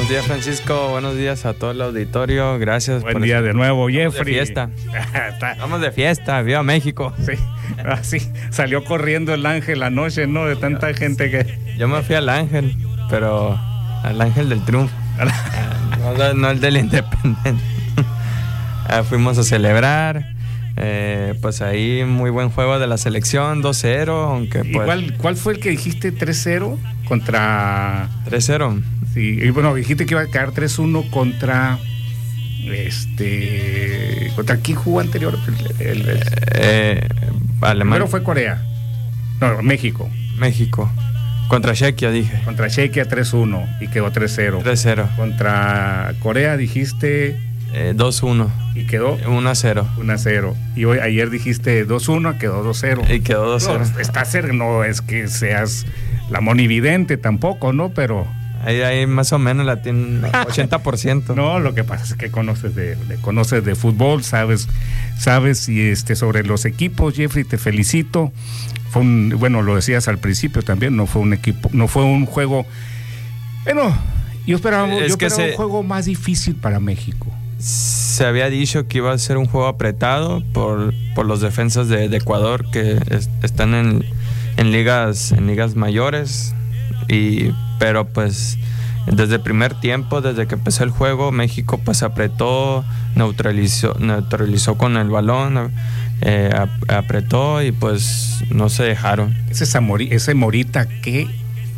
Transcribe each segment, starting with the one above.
Buenos días, Francisco. Buenos días a todo el auditorio. Gracias. Buen día de nuevo, Jeffrey. Vamos de fiesta. Vamos de fiesta. ¡Viva México! Sí, así salió corriendo el Ángel anoche, ¿no? De tanta gente que... Yo me fui al Ángel, pero al Ángel del Triunfo. No el de la Independencia. Fuimos a celebrar. Pues ahí muy buen juego de la selección, 2-0, aunque pues... ¿Cuál fue el que dijiste? 3-0 contra... 3-0. Sí, y bueno, dijiste que iba a quedar 3-1 contra... ¿Contra quién jugó anterior? Alemania. Primero fue Corea. No, México. Contra Chequia, dije. Contra Chequia 3-1 y quedó 3-0. 3-0. Contra Corea dijiste... 2-1. Y quedó 1-0. 1-0. Y ayer dijiste 2-1, quedó 2-0. Y quedó 2-0. No, está cerca, no es que seas la monividente tampoco, ¿no? Pero... Ahí más o menos la tienen 80%. No, lo que pasa es que conoces de fútbol, sabes y sobre los equipos, Jeffrey, te felicito. Bueno, lo decías al principio también, no fue un juego. Bueno, yo esperaba un juego más difícil para México. Se había dicho que iba a ser un juego apretado por los defensas de Ecuador que están en ligas mayores, pero pues desde el primer tiempo, desde que empezó el juego, México pues apretó, neutralizó con el balón, apretó y pues no se dejaron. Ese Morita, ¿qué?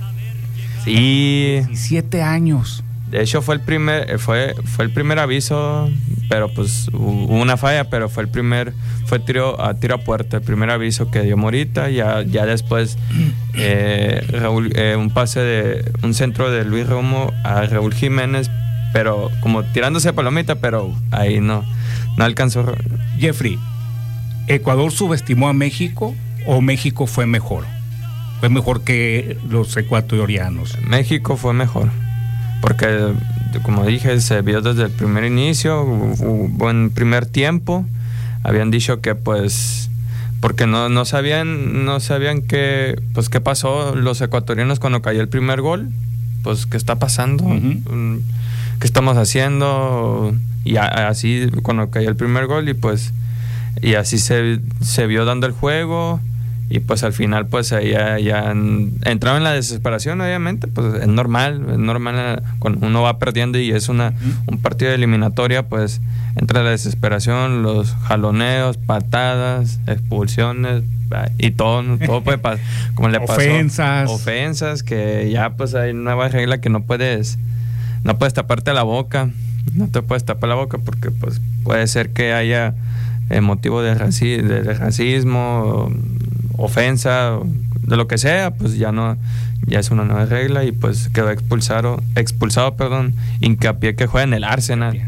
Sí. 17 años. De hecho fue el primer aviso, pero pues hubo una falla, pero fue tiro a puerta, el primer aviso que dio Morita. Ya después Raúl, un centro de Luis Romo a Raúl Jiménez, pero como tirándose palomita, pero ahí no alcanzó. Jeffrey, ¿Ecuador subestimó a México o México fue mejor? ¿Fue mejor que los ecuatorianos? México fue mejor. Porque, como dije, se vio desde el primer inicio, buen primer tiempo. Habían dicho que, pues, porque no sabían qué pasó los ecuatorianos cuando cayó el primer gol. Pues, ¿qué está pasando? Uh-huh. ¿Qué estamos haciendo? Y así, cuando cayó el primer gol, y así se vio dando el juego. Y pues al final pues ahí ya entraba en la desesperación, obviamente, pues es normal cuando uno va perdiendo y es un partido de eliminatoria, pues entra la desesperación, los jaloneos, patadas, expulsiones y todo puede pasar, como le pasó. Ofensas, que ya pues hay una nueva regla que no puedes taparte la boca, no te puedes tapar la boca porque pues puede ser que haya motivo de racismo, ofensa, de lo que sea, pues ya es una nueva regla y pues quedó expulsado, Hincapié, que juega en el Arsenal.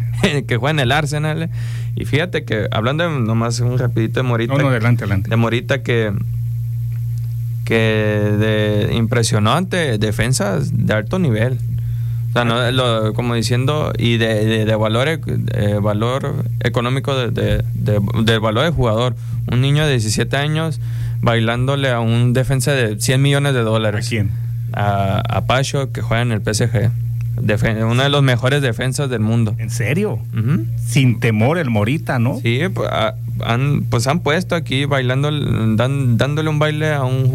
Y fíjate que, hablando nomás un rapidito de Morita. No, adelante. De Morita que de impresionante, defensas de alto nivel. O sea, como diciendo, y de valor económico, de valor de jugador. Un niño de 17 años bailándole a un defensa de $100 millones. ¿A quién? A Pacho, que juega en el PSG. Uno de los mejores defensas del mundo. ¿En serio? Uh-huh. Sin temor el Morita, ¿no? Sí, han puesto aquí bailando, dándole un baile a un